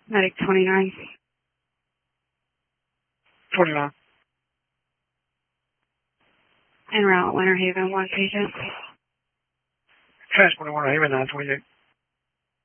Medic 29. 29. En route, Winter Haven, 1 patient. Transport Winter Haven, 928.